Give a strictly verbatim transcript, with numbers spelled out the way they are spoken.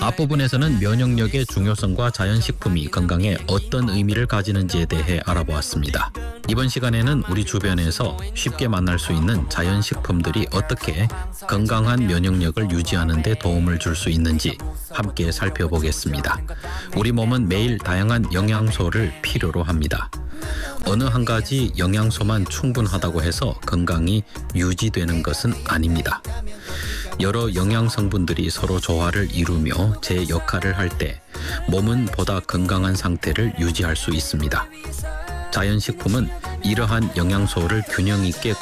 앞부분에서는 면역력의 중요성과 자연식품이 건강에 어떤 의미를 가지는지에 대해 알아보았습니다. 이번 시간에는 우리 주변에서 쉽게 만날 수 있는 자연식품들이 어떻게 건강한 면역력을 유지하는 데 도움을 줄 수 있는지 함께 살펴보겠습니다. 우리 몸은 매일 다양한 영양소를 필요로 합니다. 어느 한 가지 영양소만 충분하다고 해서 건강이 유지되는 것은 아닙니다. 여러 영양 성분들이 서로 조화를 이루며 제 역할을 할 때 몸은 보다 건강한 상태를 유지할 수 있습니다. 자연식품은 이러한 영양소를 균형 있게